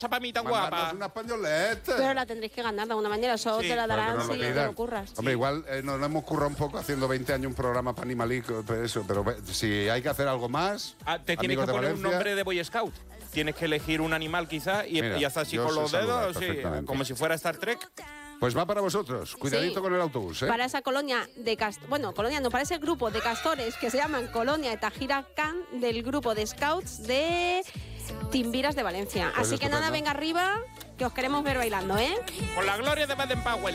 Para mí tan Mandarnos guapa. una pañoleta. Pero la tendréis que ganar de alguna manera. Eso Sí, te la darán Bueno, que si nos lo te pidan. lo curras. Hombre, igual nos lo hemos currado un poco haciendo 20 años un programa para Animalico, eso, pero si hay que hacer algo más. Te tienes amigos que de poner un Valencia, nombre de Boy Scout. Tienes que elegir un animal quizás y Mira, haces así yo con sé los saludar dedos, sí, perfectamente. como si fuera Star Trek. Pues va para vosotros. Cuidadito Sí. con el autobús, ¿eh? Para esa colonia de colonia no, para ese grupo de castores que se llaman Colonia Etajira Can del grupo de scouts de Timbiras de Valencia. Pues Así que estupendo. nada, venga arriba, que os queremos ver bailando, ¿eh? Con la gloria de Baden-Powell.